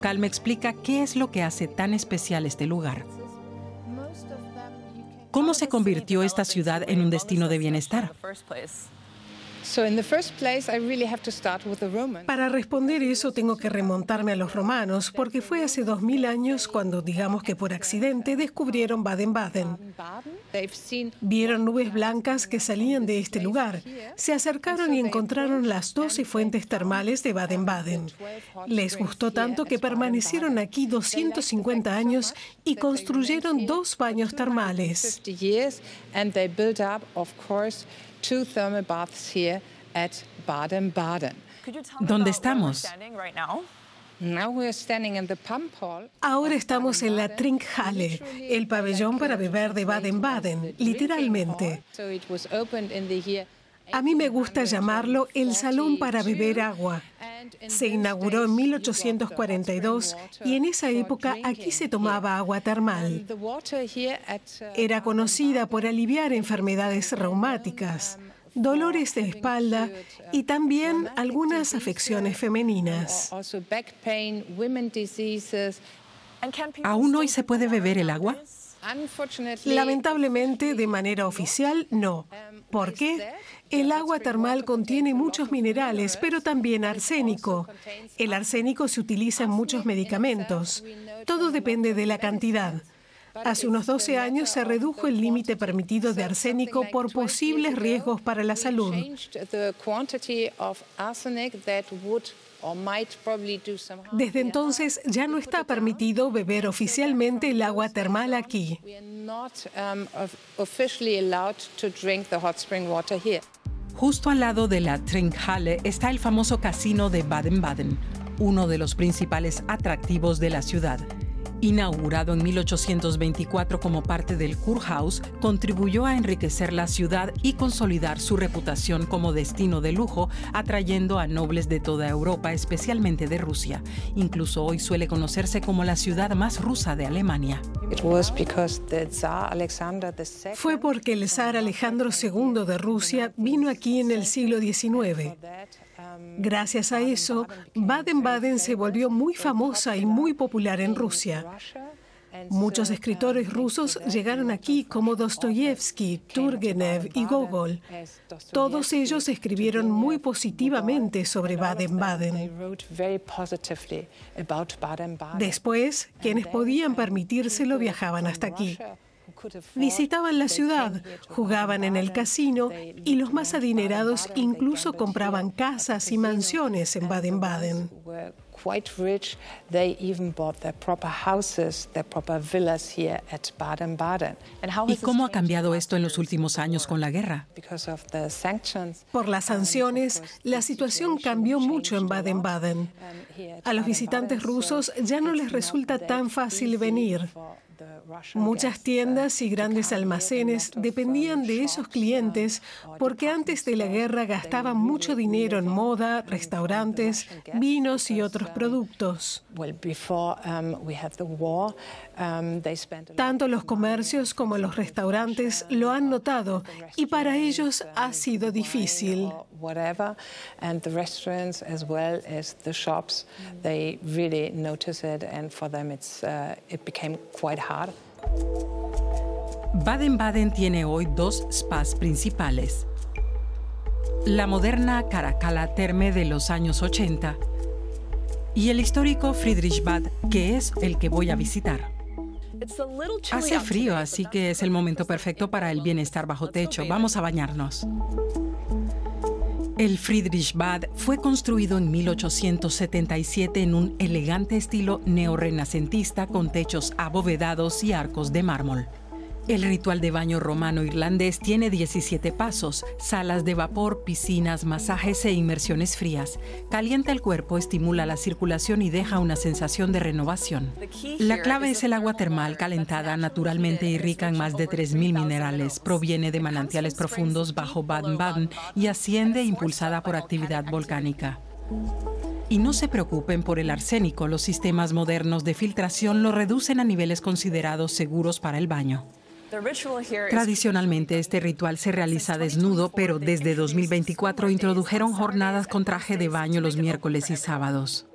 Cal me explica qué es lo que hace tan especial este lugar. ¿Cómo se convirtió esta ciudad en un destino de bienestar? Para responder eso tengo que remontarme a los romanos, porque fue hace 2000 años cuando, digamos que por accidente, descubrieron Baden-Baden. Vieron nubes blancas que salían de este lugar. Se acercaron y encontraron las 12 fuentes termales de Baden-Baden. Les gustó tanto que permanecieron aquí 250 años y construyeron 2 baños termales. ¿Dónde estamos? Ahora estamos en la Trinkhalle, el pabellón para beber de Baden-Baden, literalmente. A mí me gusta llamarlo el salón para beber agua. Se inauguró en 1842 y en esa época aquí se tomaba agua termal. Era conocida por aliviar enfermedades reumáticas, dolores de espalda y también algunas afecciones femeninas. ¿Aún hoy se puede beber el agua? Lamentablemente, de manera oficial, no. ¿Por qué? El agua termal contiene muchos minerales, pero también arsénico. El arsénico se utiliza en muchos medicamentos. Todo depende de la cantidad. Hace unos 12 años se redujo el límite permitido de arsénico por posibles riesgos para la salud. Desde entonces ya no está permitido beber oficialmente el agua termal aquí. Justo al lado de la Trinkhalle está el famoso casino de Baden-Baden, uno de los principales atractivos de la ciudad. Inaugurado en 1824 como parte del Kurhaus, contribuyó a enriquecer la ciudad y consolidar su reputación como destino de lujo, atrayendo a nobles de toda Europa, especialmente de Rusia. Incluso hoy suele conocerse como la ciudad más rusa de Alemania. Fue porque el zar Alejandro II de Rusia vino aquí en el siglo XIX. Gracias a eso, Baden-Baden se volvió muy famosa y muy popular en Rusia. Muchos escritores rusos llegaron aquí, como Dostoyevsky, Turgenev y Gogol. Todos ellos escribieron muy positivamente sobre Baden-Baden. Después, quienes podían permitírselo viajaban hasta aquí. Visitaban la ciudad, jugaban en el casino y los más adinerados incluso compraban casas y mansiones en Baden-Baden. ¿Y cómo ha cambiado esto en los últimos años con la guerra? Por las sanciones, la situación cambió mucho en Baden-Baden. A los visitantes rusos ya no les resulta tan fácil venir. Muchas tiendas y grandes almacenes dependían de esos clientes porque antes de la guerra gastaban mucho dinero en moda, restaurantes, vinos y otros productos. Tanto los comercios como los restaurantes lo han notado y para ellos ha sido difícil. Baden-Baden tiene hoy 2 spas principales. La moderna Caracalla Terme de los años 80 y el histórico Friedrichsbad, que es el que voy a visitar. Hace frío, así que es el momento perfecto para el bienestar bajo techo. Vamos a bañarnos. El Friedrichsbad fue construido en 1877 en un elegante estilo neorrenacentista con techos abovedados y arcos de mármol. El ritual de baño romano-irlandés tiene 17 pasos, salas de vapor, piscinas, masajes e inmersiones frías. Calienta el cuerpo, estimula la circulación y deja una sensación de renovación. La clave es el agua termal calentada naturalmente y rica en más de 3.000 minerales. Proviene de manantiales profundos bajo Baden-Baden y asciende impulsada por actividad volcánica. Y no se preocupen por el arsénico, los sistemas modernos de filtración lo reducen a niveles considerados seguros para el baño. Tradicionalmente este ritual se realiza desnudo, pero desde 2024 introdujeron jornadas con traje de baño los miércoles y sábados.